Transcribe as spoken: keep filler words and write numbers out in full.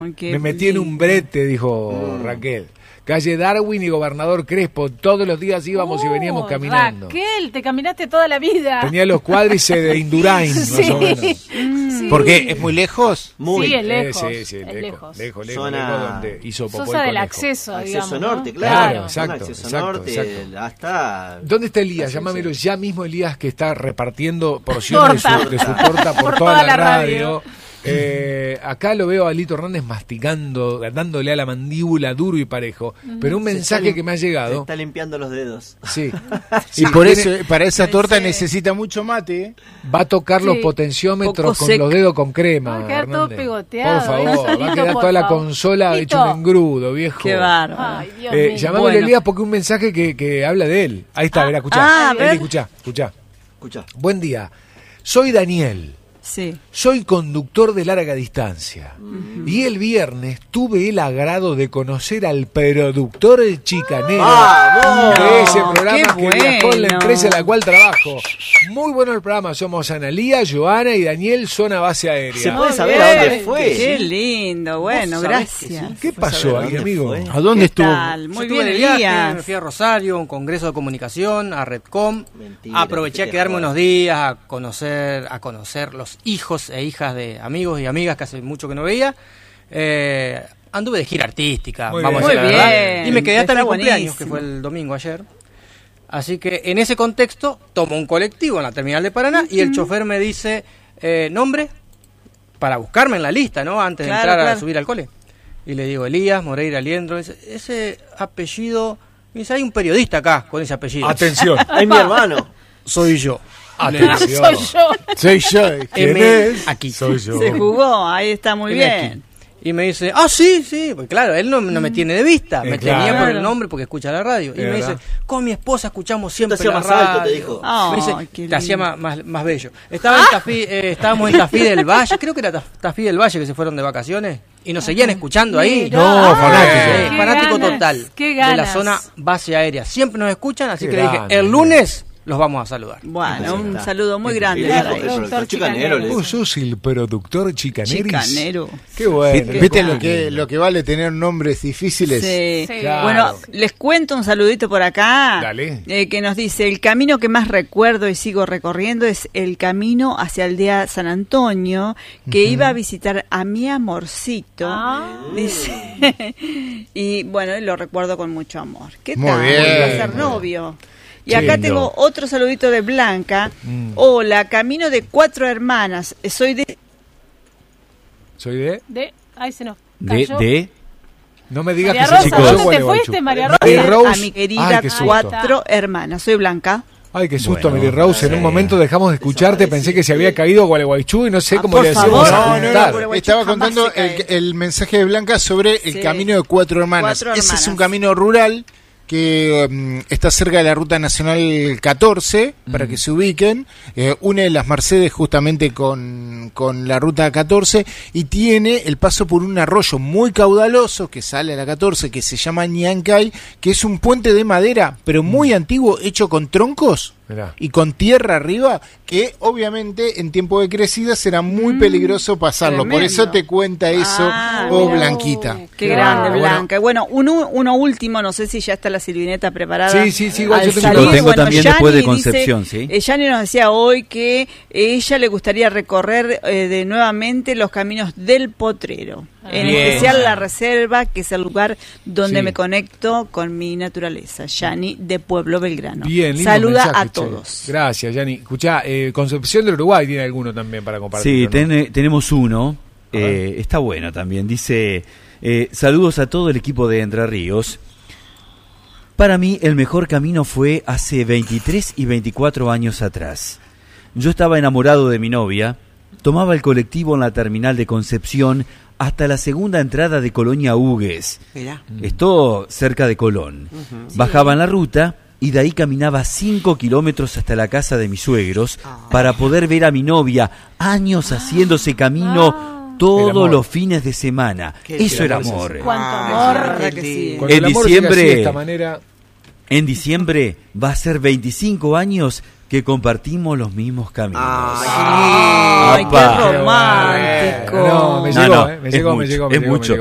Me metí en un brete, dijo mm. Raquel. Calle Darwin y Gobernador Crespo, todos los días íbamos oh, y veníamos caminando. Raquel, te caminaste toda la vida. Tenía los cuádriceps de Indurain, sí. más o menos. Sí. ¿Por qué? ¿Es muy lejos? Muy. Sí, es lejos. Eh, sí, sí, es lejos. Lejos, lejos, lejos, Zona... lejos donde hizo popó Sosa del acceso, digamos, acceso norte, ¿no? claro. Claro, exacto, acceso exacto, norte, exacto. Hasta... ¿Dónde está Elías? Llámamelo ya mismo, Elías, que está repartiendo porciones de su, de su torta por, por toda, toda la radio. radio. Eh, acá lo veo a Lito Hernández masticando, dándole a la mandíbula duro y parejo, uh-huh. pero un mensaje lim- que me ha llegado. Se está limpiando los dedos. Sí. sí y por tiene, eso, para esa torta sí. necesita mucho mate. Va a tocar sí. los potenciómetros con los dedos con crema. Va a quedar todo pegoteado. Por favor, Lito, va a quedar toda favor. la consola Lito. hecho un engrudo, viejo. Qué bárbaro. Eh, Llamámosle bueno. Elías porque un mensaje que, que habla de él. Ahí está, ah, verá, escuchá. Ah, Eli, escuchá, escuchá. Escuchá. Buen día. Soy Daniel. Sí. Soy conductor de larga distancia uh-huh. y el viernes tuve el agrado de conocer al productor chicanero ¡Ah, no! de ese programa ¡Qué que bueno! viajó en la empresa en la cual trabajo. Muy bueno el programa, somos Analía, Joana y Daniel, zona base aérea. ¿Se puede saber a dónde fue? Qué lindo, bueno, gracias. Sí? ¿Qué pasó ahí, amigo? Fue? ¿A dónde estuvo? Tal? Muy Yo bien, estuve de viaje, Elías. me fui a Rosario, un congreso de comunicación, a Redcom. Mentira, Aproveché a quedarme unos días a conocer, a conocer los hijos e hijas de amigos y amigas que hace mucho que no veía. Eh, anduve de gira artística, Muy vamos bien. a decir Muy la verdad. bien. Y me quedé hasta Está mi cumpleaños, buenísimo. que fue el domingo ayer. Así que en ese contexto tomo un colectivo en la terminal de Paraná uh-huh. y el chofer me dice eh, nombre para buscarme en la lista, ¿no? Antes claro, de entrar claro. a subir al cole. Y le digo, Elías Moreira Liendro, ese, ese apellido, me dice, hay un periodista acá con ese apellido. Atención. Es mi hermano. Soy yo. Atención. Soy yo. Soy yo. ¿Quién M- es? Aquí. Soy yo. Se jugó, ahí está muy M bien. aquí. Y me dice, ah, sí, sí, pues claro, él no, no me tiene de vista, Eh, me claro. tenía por el nombre porque escucha la radio. Y Es me verdad. dice, con mi esposa escuchamos siempre Te hacía la más alto, radio. te dijo. Oh, me qué dice, lindo. te hacía más, más, más bello. Estaba en Tafí, eh, estábamos en Tafí del Valle, creo que era Taf- Tafí del Valle que se fueron de vacaciones y nos seguían escuchando ahí. Mirá. No, fanático. Sí, Qué fanático ganas, total qué de la ganas. zona base aérea. Siempre nos escuchan, así Qué que le dije, grande. el lunes los vamos a saludar. Bueno, un Está. saludo muy Y grande. le para dijo, ellos. el productor chicanero. le Vos dijo. sos el productor chicaneris. Chicanero. Qué bueno. ¿Viste qué lo que, lindo. lo que vale tener nombres difíciles? Sí. Sí. Claro. Bueno, les cuento un saludito por acá. Dale. Eh, que nos dice, el camino que más recuerdo y sigo recorriendo es el camino hacia Aldea San Antonio, que uh-huh. iba a visitar a mi amorcito. Ah. Dice, y bueno, lo recuerdo con mucho amor. ¿Qué Muy tal? bien. Iba a ser novio. Y Qué acá lindo. tengo otro saludito de Blanca. Mm. Hola, camino de cuatro hermanas. Soy de... ¿Soy de? de ay, se nos De, cayó. de No me digas María que Rosa, se chicos. cayó ¿dónde te Gualeguaychú. fuiste, María Mary Rosa? Rose. A mi querida Ay, qué susto. cuatro hermanas. Soy Blanca. Ay, qué susto, Bueno, Mary Rose. En sí. un momento dejamos de escucharte. Pensé que se había caído Gualeguaychú y no sé Ah, cómo por le favor. decíamos a No, no, juntar. no, Gualeguaychú estaba jamás contando se el, cae. el mensaje de Blanca sobre el Sí. camino de cuatro hermanas. Cuatro Ese es hermanas. un camino rural que um, está cerca de la Ruta Nacional catorce, para que se ubiquen, eh, une las Mercedes justamente con, con la Ruta catorce y tiene el paso por un arroyo muy caudaloso que sale a la catorce, que se llama Ñancay, que es un puente de madera, pero muy antiguo, hecho con troncos Mirá. y con tierra arriba, que obviamente en tiempo de crecida será muy peligroso pasarlo. Por tremendo. eso te cuenta eso, Ah, oh mirá. Blanquita. Qué Qué grande, bárbaro. Blanca. Bueno, uno, uno último, no sé si ya está la silvineta preparada. Sí, sí, sí, igual Al yo tengo salir, Lo tengo bueno, también Yani después de dice- Concepción, ¿sí? eh, Yani nos decía hoy que ella le gustaría recorrer eh, de nuevamente los caminos del Potrero. En Bien. especial la reserva, que es el lugar donde Sí. me conecto con mi naturaleza. Yani de Pueblo Belgrano. Bien, lindo Saluda mensaje, a che. todos. Gracias, Yani. Escuchá, eh, Concepción del Uruguay tiene alguno también para compartir. Sí, ¿no? ten- tenemos uno, A ver. eh, está bueno también, dice, eh, saludos a todo el equipo de Entre Ríos. Para mí el mejor camino fue hace veintitrés y veinticuatro años atrás. Yo estaba enamorado de mi novia, tomaba el colectivo en la terminal de Concepción hasta la segunda entrada de Colonia Hugues. Mirá. Esto cerca de Colón. Ujú. Bajaba en la ruta y de ahí caminaba cinco kilómetros hasta la casa de mis suegros para poder ver a mi novia, años haciéndose camino El todos amor. los fines de semana. Qué- Eso el era amor es amor. así. Cuánto Ah, amor. qué ¿Verdad que sí? lindo. Cuando En el amor diciembre- llega así de esta manera, En diciembre va a ser veinticinco años que compartimos los mismos caminos. ¡Ay, qué romántico! No, me No, llegó, no, eh, me es llegó, me mucho, llegó, me es llegó, me mucho. llegó.